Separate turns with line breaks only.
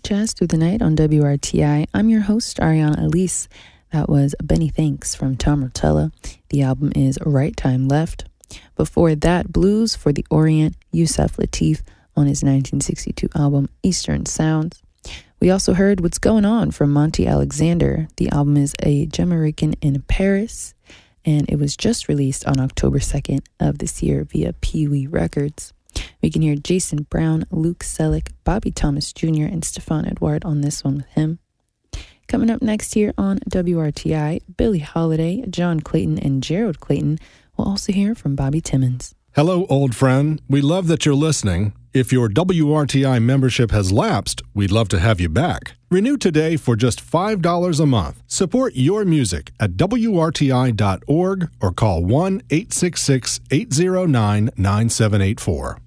Jazz Through the Night on WRTI. I'm your host, Ariana Elise. That was Benny Thanks from Tom Rotella. The album is Right Time Left. Before that, Blues for the Orient, Yusef Lateef on his 1962 album Eastern Sounds. We also heard What's Going On from Monty Alexander. The album is A Jamaican in Paris, and it was just released on October 2nd of this year via Pee Wee Records. We can hear Jason Brown, Luke Selleck, Bobby Thomas Jr., and Stefan Edouard on this one with him. Coming up next here on WRTI, Billie Holiday, John Clayton, and Gerald Clayton. We'll also hear from Bobby Timmons.
Hello, old friend. We love that you're listening. If your WRTI membership has lapsed, we'd love to have you back. Renew today for just $5 a month. Support your music at WRTI.org or call 1-866-809-9784.